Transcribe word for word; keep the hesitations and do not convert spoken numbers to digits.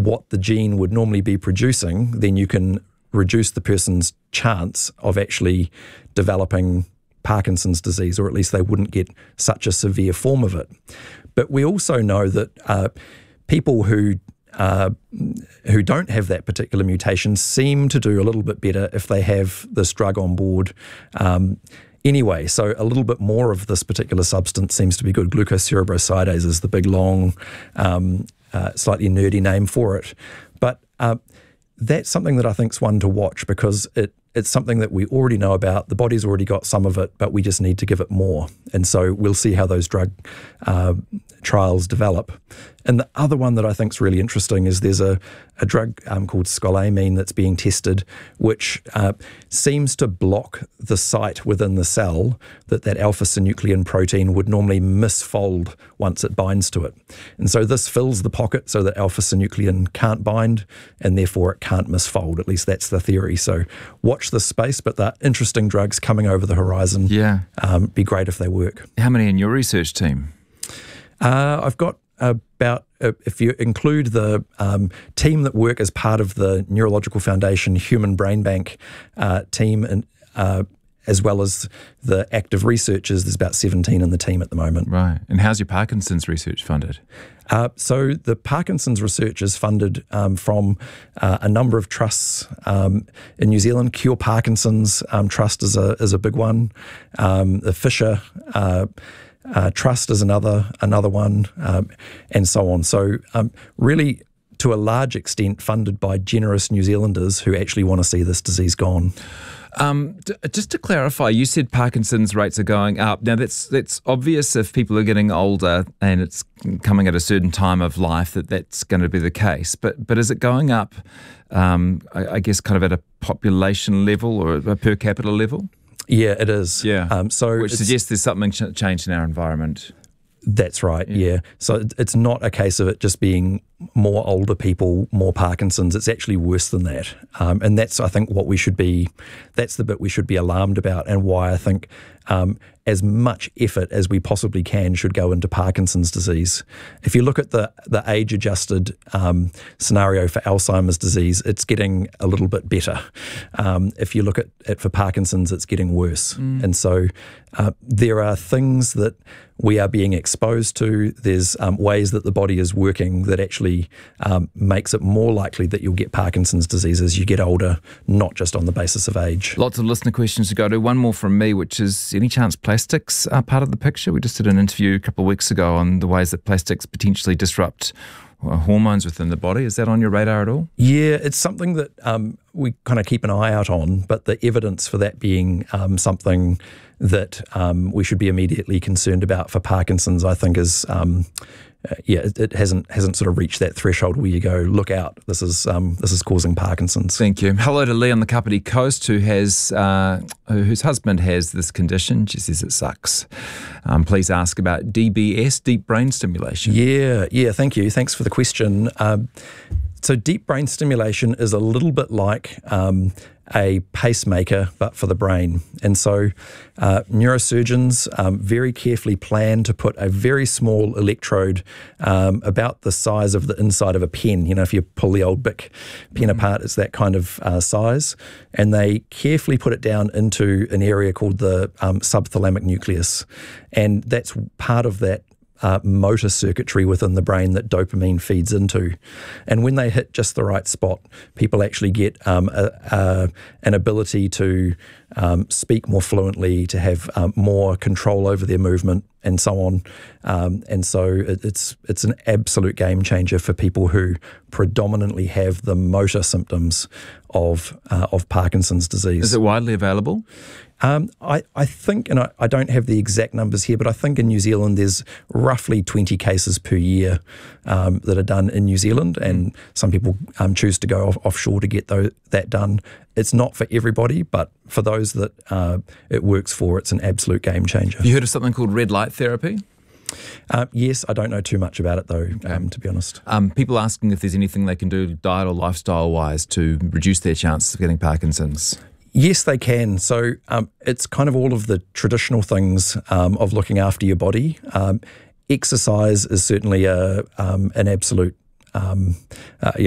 what the gene would normally be producing, then you can reduce the person's chance of actually developing Parkinson's disease, or at least they wouldn't get such a severe form of it. But we also know that uh, people who uh, who don't have that particular mutation seem to do a little bit better if they have this drug on board um, anyway. So a little bit more of this particular substance seems to be good. Glucocerebrosidase is the big, long, um, uh, slightly nerdy name for it. But uh, that's something that I think is one to watch, because it it's something that we already know about. The body's already got some of it, but we just need to give it more. And so we'll see how those drug uh, trials develop. And the other one that I think is really interesting is there's a, a drug um, called scolamine that's being tested, which uh, seems to block the site within the cell that that alpha-synuclein protein would normally misfold once it binds to it. And so this fills the pocket so that alpha-synuclein can't bind, and therefore it can't misfold. At least that's the theory. So watch this space, but there are interesting drugs coming over the horizon. Yeah. Um, be great if they work. How many in your research team? Uh, I've got about, uh, if you include the um, team that work as part of the Neurological Foundation Human Brain Bank uh, team, and uh, as well as the active researchers, there's about seventeen in the team at the moment. Right. And how's your Parkinson's research funded? Uh, so the Parkinson's research is funded um, from uh, a number of trusts um, in New Zealand. Cure Parkinson's um, Trust is a is a big one. Um, the Fisher uh, uh, Trust is another another one, um, and so on. So um, really, to a large extent, funded by generous New Zealanders who actually want to see this disease gone. Um, d- just to clarify, you said Parkinson's rates are going up. Now, that's that's obvious if people are getting older and it's coming at a certain time of life that that's going to be the case. But but is it going up, um, I, I guess, kind of at a population level or a per capita level? Yeah, it is. Yeah. Um, so Which suggests there's something ch- changed in our environment. That's right, yeah. yeah. So it's not a case of it just being more older people, more Parkinson's. It's actually worse than that. Um, and that's, I think, what we should be, that's the bit we should be alarmed about, and why I think um, as much effort as we possibly can should go into Parkinson's disease. If you look at the, the age-adjusted um, scenario for Alzheimer's disease, it's getting a little bit better. Um, if you look at it for Parkinson's, it's getting worse. Mm. And so uh, there are things that we are being exposed to. There's um, ways that the body is working that actually um, makes it more likely that you'll get Parkinson's disease as you get older, not just on the basis of age. Lots of listener questions to go to. One more from me, which is, any chance plastics are part of the picture? We just did an interview a couple of weeks ago on the ways that plastics potentially disrupt hormones within the body. Is that on your radar at all? Yeah, it's something that um, we kind of keep an eye out on, but the evidence for that being um, something that um, we should be immediately concerned about for Parkinson's, I think, is um, uh, yeah, it, it hasn't hasn't sort of reached that threshold where you go, look out, this is um, this is causing Parkinson's. Thank you. Hello to Lee on the Kapiti Coast, who has uh, whose husband has this condition. She says it sucks. Um, please ask about D B S, deep brain stimulation. Yeah, yeah. Thank you. Thanks for the question. Um, so deep brain stimulation is a little bit like um, a pacemaker, but for the brain. And so uh, neurosurgeons um, very carefully plan to put a very small electrode um, about the size of the inside of a pen. You know, if you pull the old Bic pen mm-hmm. apart, it's that kind of uh, size. And they carefully put it down into an area called the um, subthalamic nucleus. And that's part of that Uh, motor circuitry within the brain that dopamine feeds into. And when they hit just the right spot, people actually get um, a, a, an ability to um, speak more fluently, to have um, more control over their movement, and so on. Um, and so it, it's it's an absolute game changer for people who predominantly have the motor symptoms of uh, of Parkinson's disease. Is it widely available? Um, I, I think, and I, I don't have the exact numbers here, but I think in New Zealand there's roughly twenty cases per year um, that are done in New Zealand, and some people um, choose to go off, offshore to get those, that done. It's not for everybody, but for those that uh, it works for, it's an absolute game changer. Have you heard of something called red light therapy? Uh, yes, I don't know too much about it though, um, to be honest. Um, people asking if there's anything they can do diet or lifestyle-wise to reduce their chances of getting Parkinson's. Yes, they can. So um, it's kind of all of the traditional things um, of looking after your body. Um, exercise is certainly a um, an absolute um, uh,